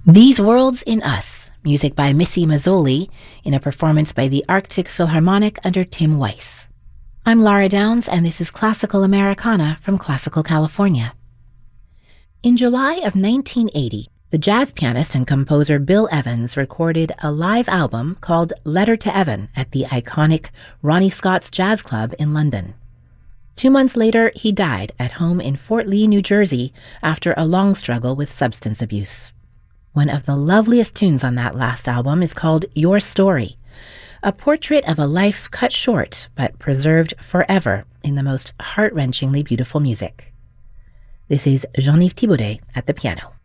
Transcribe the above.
These Worlds in Us, music by Missy Mazzoli, in a performance by the Arctic Philharmonic under Tim Weiss. I'm Laura Downs, and this is Classical Americana from Classical California. In July of 1980, the jazz pianist and composer Bill Evans recorded a live album called Letter to Evan at the iconic Ronnie Scott's Jazz Club in London. 2 months later, he died at home in Fort Lee, New Jersey, after a long struggle with substance abuse. One of the loveliest tunes on that last album is called Your Story, a portrait of a life cut short but preserved forever in the most heart-wrenchingly beautiful music. This is Jean-Yves Thibaudet at the piano.